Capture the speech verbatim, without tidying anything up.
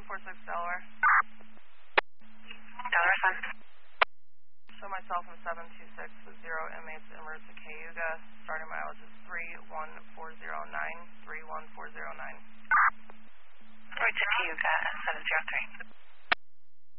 four six Delaware. Delaware, son. Show myself from seven two six with zero inmates en route to Cayuga. Starting mileage is three one four zero nine, three one four zero nine. Route to Cayuga, seven zero three.